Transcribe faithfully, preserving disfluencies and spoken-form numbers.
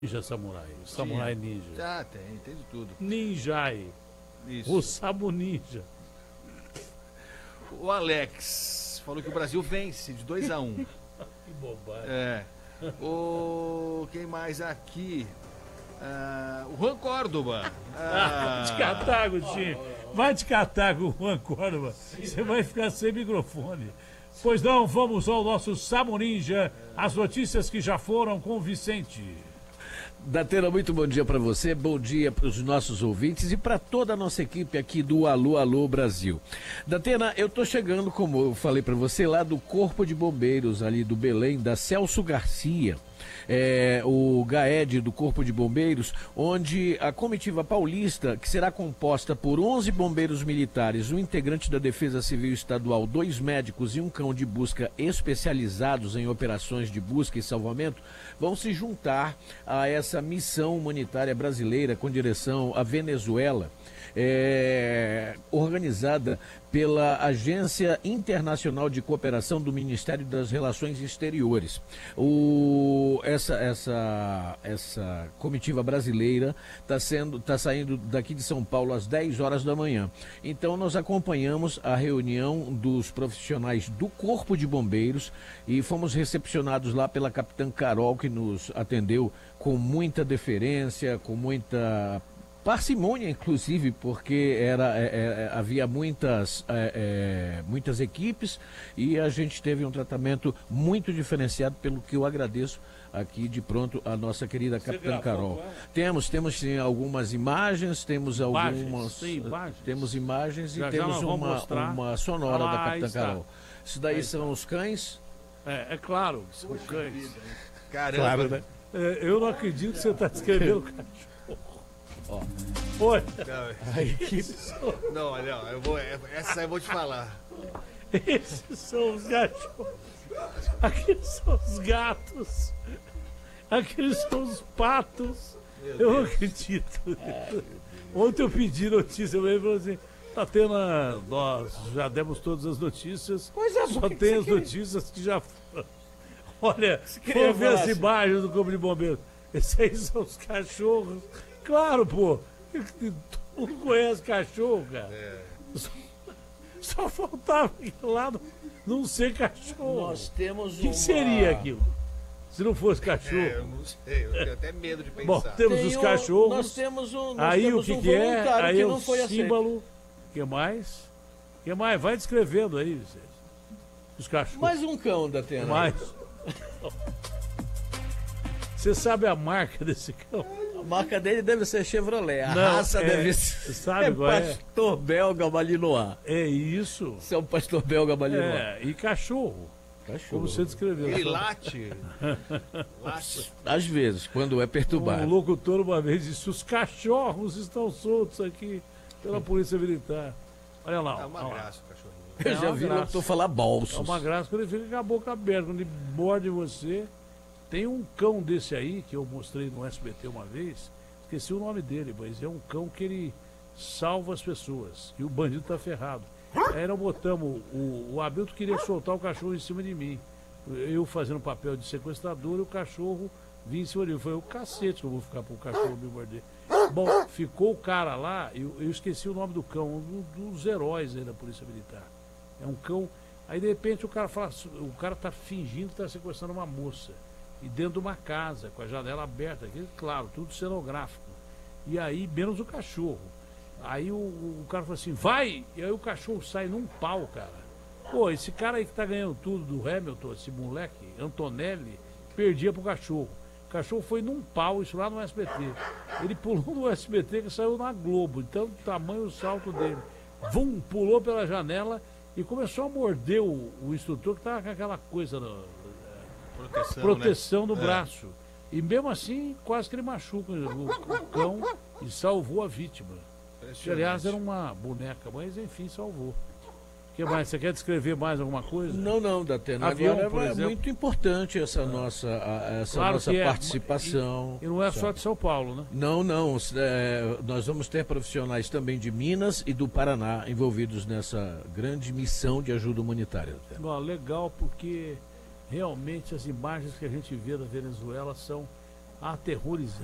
Ninja Samurai. Samurai Tinha. Ninja. Já tem, tem de tudo. Ninjai. Isso. O Samu Ninja. O Alex falou que o Brasil vence de dois a um. Que bobagem. É. O... Quem mais aqui? Ah, o Juan Córdoba. Ah, vai te catar, Agostinho. Vai te catar com o Juan Córdoba. Você vai ficar sem microfone. Pois não, vamos ao nosso Samu Ninja. As notícias que já foram com o Vicente. Datena, muito bom dia para você, bom dia para os nossos ouvintes e para toda a nossa equipe aqui do Alô, Alô Brasil. Datena, eu tô chegando, como eu falei para você, lá do Corpo de Bombeiros, ali do Belém, da Celso Garcia, é, o GAED do Corpo de Bombeiros, onde a comitiva paulista, que será composta por onze bombeiros militares, um integrante da Defesa Civil Estadual, dois médicos e um cão de busca especializados em operações de busca e salvamento, vão se juntar a essa missão humanitária brasileira com direção à Venezuela, é, organizada pela Agência Internacional de Cooperação do Ministério das Relações Exteriores. O, essa, essa, essa comitiva brasileira está sendo, tá saindo daqui de São Paulo às dez horas da manhã. Então nós acompanhamos a reunião dos profissionais do Corpo de Bombeiros e fomos recepcionados lá pela capitã Carol, que nos atendeu com muita deferência, com muita parcimônia, inclusive, porque era, é, é, havia muitas, é, é, muitas equipes e a gente teve um tratamento muito diferenciado, pelo que eu agradeço aqui de pronto a nossa querida Você capitã gravou Carol. com ela? Temos, temos sim, algumas imagens, temos Imagens? algumas. Tem imagens? Temos imagens Já e já temos nós vamos uma, mostrar. uma sonora Ah, da aí capitã está. Carol. Isso daí Aí são os cães. É, é claro, são cães. Caramba. Claro, né? É, eu não acredito que você está descrevendo cachorro. Ó. Oi. Não, Aí, não, olha, ó, eu vou, essa aí eu vou te falar. Esses são os cachorros. Aqueles são os gatos. Aqueles são os patos. Eu não acredito. Ontem eu pedi notícia, eu falei assim, Tatena, nós já demos todas as notícias, só tem as notícias que já foram. Olha, vamos ver as imagens do Corpo de Bombeiros. Esses aí são os cachorros. Claro, pô. Todo mundo conhece cachorro, cara. É. Só, só faltava lá não, não ser cachorro. nós temos O que, uma... que seria aquilo? Se não fosse cachorro. É, eu não sei, eu tenho até medo de pensar. Bom, temos Tem os um- cachorros. Nós temos um, nós Aí o temos que, um que é? voluntário Aí que é não o foi aceito. símbolo. O que mais? O que mais? Vai descrevendo aí, Vicente. Os cachorros. Mais um cão da Atena. Mais. Você sabe a marca desse cão? A marca dele deve ser Chevrolet. A Não, raça é- deve ser. sabe é qual é? pastor belga Malinois. É isso. Isso é um pastor belga Malinois. É, e cachorro. Cachorro. Como você descreveu. Ele late. Late. Às vezes, quando é O perturbado. locutor uma vez disse: os cachorros estão soltos aqui pela Polícia Militar. Olha lá. É ó, uma ó lá. graça o cachorrinho. Eu é já uma vi graça. locutor falar É bolsos. uma graça quando ele fica com a boca aberta, quando ele morde você. Tem um cão desse aí, que eu mostrei no S B T uma vez, esqueci o nome dele, mas é um cão que ele salva as pessoas. E o bandido tá ferrado. Aí nós botamos, o, o Hamilton queria soltar o cachorro em cima de mim. Eu fazendo papel de sequestrador e o cachorro vinha em cima de mim. Foi o cacete que eu vou ficar pro cachorro me morder. Bom, ficou o cara lá, eu, eu esqueci o nome do cão, um dos heróis aí da Polícia Militar. É um cão. Aí de repente o cara fala, o cara tá fingindo que tá sequestrando uma moça. E dentro de uma casa, com a janela aberta, aqui, claro, tudo cenográfico. E aí, menos o cachorro. Aí o, o cara falou assim, vai! E aí o cachorro sai num pau, cara. Pô, esse cara aí que tá ganhando tudo do Hamilton, esse moleque, Antonelli, perdia pro cachorro. O cachorro foi num pau, isso lá no S B T. Ele pulou no S B T que saiu na Globo, então o tamanho do salto dele. Vum, pulou pela janela e começou a morder o, o instrutor que tava com aquela coisa no, Proteção, proteção né? do É. braço. E mesmo assim, quase que ele machuca o, o cão e salvou a vítima. Que, Impressionante. aliás, era uma boneca, mas enfim, salvou. O que mais? Você quer descrever mais alguma coisa? Não, não, Datena. Avião, Agora por é exemplo. muito importante essa nossa, a- essa Claro nossa que é. participação. E não é só de São Paulo, né? Não, não. é, nós vamos ter profissionais também de Minas e do Paraná envolvidos nessa grande missão de ajuda humanitária. Datena. Ó, legal, porque realmente as imagens que a gente vê da Venezuela são aterrorizante.